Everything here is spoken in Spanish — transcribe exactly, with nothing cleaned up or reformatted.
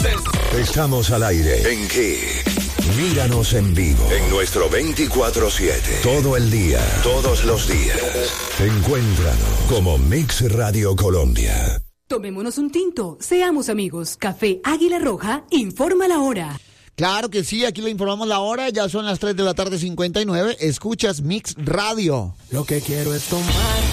Estamos al aire. ¿En qué? Míranos en vivo en nuestro veinticuatro siete. Todo el día, todos los días. Encuéntranos como Mix Radio Colombia. Tomémonos un tinto, seamos amigos. Café Águila Roja informa la hora. Claro que sí, aquí le informamos la hora, ya son las tres de la tarde cincuenta y nueve. Escuchas Mix Radio. Lo que quiero es tomar